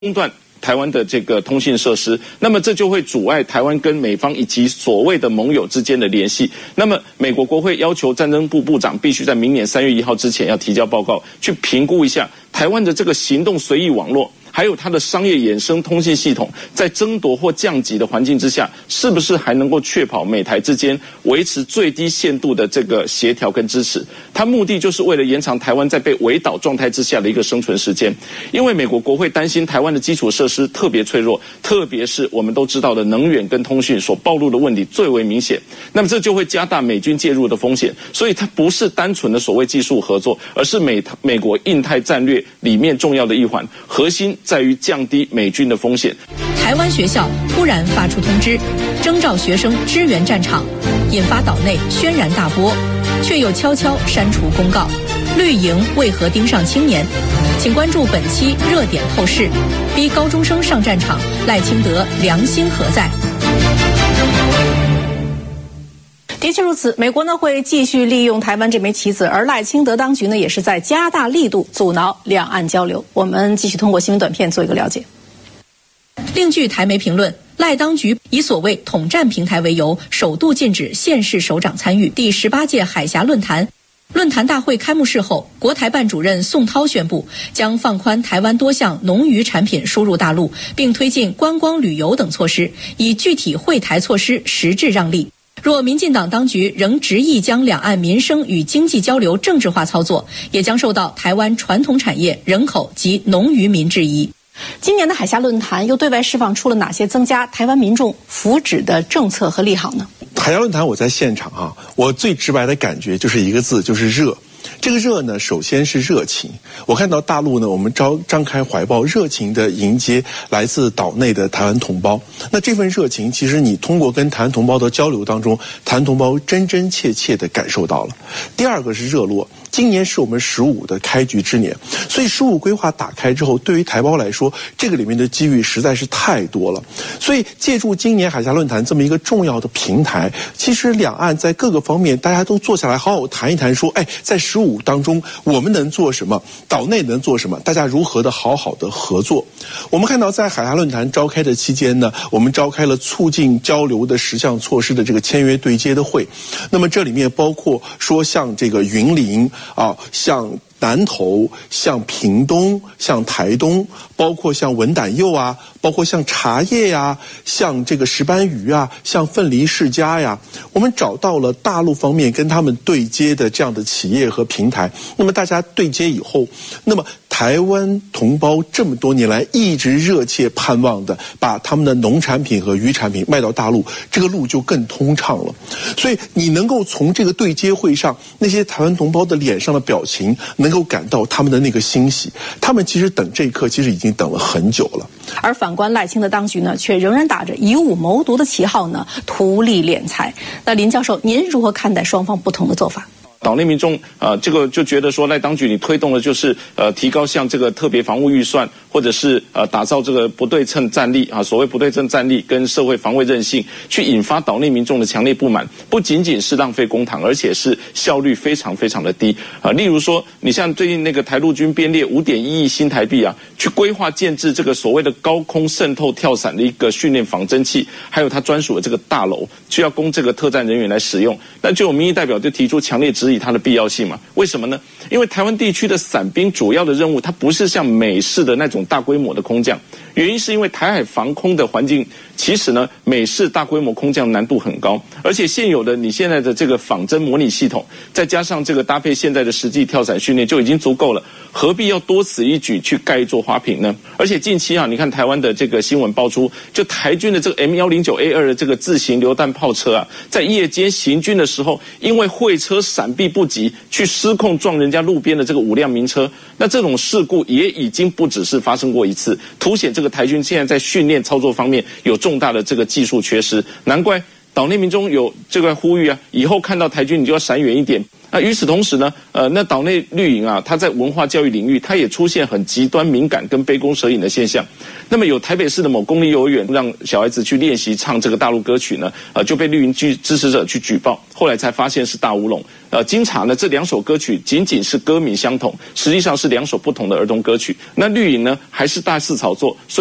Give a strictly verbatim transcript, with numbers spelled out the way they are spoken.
中断台湾的这个通信设施，那么这就会阻碍台湾跟美方以及所谓的盟友之间的联系。那么美国国会要求战争部部长必须在明年三月一号之前要提交报告，去评估一下台湾的这个行动随意网络，还有它的商业衍生通信系统，在争夺或降级的环境之下，是不是还能够确保美台之间维持最低限度的这个协调跟支持？它目的就是为了延长台湾在被围岛状态之下的一个生存时间。因为美国国会担心台湾的基础设施特别脆弱，特别是我们都知道的能源跟通讯所暴露的问题最为明显，那么这就会加大美军介入的风险。所以它不是单纯的所谓技术合作，而是美美国印太战略里面重要的一环，核心在于降低美军的风险。 台湾学校突然发出通知，征召学生支援战场，引发岛内轩然大波，却又悄悄删除公告。绿营为何盯上青年？请关注本期热点透视。逼高中生上战场，赖清德良心何在？ 的确如此，美国呢会继续利用台湾这枚棋子，而赖清德当局呢也是在加大力度阻挠两岸交流。我们继续通过新闻短片做一个了解。 另据台媒评论，赖当局以所谓统战平台为由，首度禁止县市首长参与第十八届海峡论坛。论坛大会开幕式后，国台办主任宋涛宣布，将放宽台湾多项农渔产品输入大陆，并推进观光旅游等措施，以具体惠台措施实质让利。若民进党当局仍执意将两岸民生与经济交流政治化操作，也将受到台湾传统产业、人口及农渔民质疑。 今年的海峡论坛又对外释放出了哪些增加台湾民众福祉的政策和利好呢？ 海峡论坛我在现场啊，我最直白的感觉就是一个字，就是热。这个热呢，首先是热情。我看到大陆呢，我们张张开怀抱，热情的迎接来自岛内的台湾同胞。那这份热情，其实你通过跟台湾同胞的交流当中，台湾同胞真真切切的感受到了。第二个是热络。今年是我们十五的开局之年，所以十五规划打开之后，对于台胞来说，这个里面的机遇实在是太多了。所以借助今年海峡论坛这么一个重要的平台，其实两岸在各个方面大家都坐下来好好谈一谈，说，哎，在十五当中我们能做什么，岛内能做什么，大家如何的好好的合作。我们看到在海峡论坛召开的期间呢，我们召开了促进交流的十项措施的这个签约对接的会，那么这里面包括说像这个云林啊，像南投、像屏东、像台东，包括像文胆柚啊，包括像茶叶呀、像这个石斑鱼啊，像凤梨世家呀，我们找到了大陆方面跟他们对接的这样的企业和平台。那么大家对接以后，那么台湾同胞这么多年来一直热切盼望的，把他们的农产品和渔产品卖到大陆，这个路就更通畅了。所以你能够从这个对接会上，那些台湾同胞的脸上的表情，能够感到他们的那个欣喜。他们其实等这一刻，其实已经等了很久了。 而反观赖清德当局呢，却仍然打着以武谋独的旗号呢，图利敛财。那林教授，您如何看待双方不同的做法？ 岛内民众呃，这个就觉得说赖当局你推动的就是呃提高像这个特别防务预算，或者是呃打造这个不对称战力啊，所谓不对称战力跟社会防卫韧性，去引发岛内民众的强烈不满，不仅仅是浪费公帑，而且是效率非常非常的低啊。例如说，你像最近那个台陆军编列五点一亿新台币啊，去规划建制这个所谓的高空渗透跳伞的一个训练仿真器，还有它专属的这个大楼，需要供这个特战人员来使用。那就有民意代表就提出强烈质疑它的必要性嘛？为什么呢？因为台湾地区的伞兵主要的任务，它不是像美式的那种大规模的空降，原因是因为台海防空的环境，其实呢，美式大规模空降难度很高，而且现有的你现在的这个仿真模拟系统，再加上这个搭配现在的实际跳伞训练就已经足够了，何必要多此一举去盖一座花瓶呢？而且近期啊，你看台湾的这个新闻爆出，就台军的这个 M 一零九 A 二 的这个自行榴弹炮车啊，在夜间行军的时候，因为会车闪避不及，去失控撞人家路边的这个五辆民车。那这种事故也已经不只是发生过一次，凸显这个台军现在在训练操作方面有重大的这个技术缺失，难怪岛内民众有这个呼吁啊，以后看到台军你就要闪远一点。那与此同时呢，呃，那岛内绿营啊，它在文化教育领域，它也出现很极端敏感跟杯弓蛇影的现象。那么有台北市的某公立幼儿园让小孩子去练习唱这个大陆歌曲呢，呃，就被绿营支支持者去举报，后来才发现是大乌龙。呃，经查呢，这两首歌曲仅仅是歌名相同，实际上是两首不同的儿童歌曲。那绿营呢，还是大肆炒作。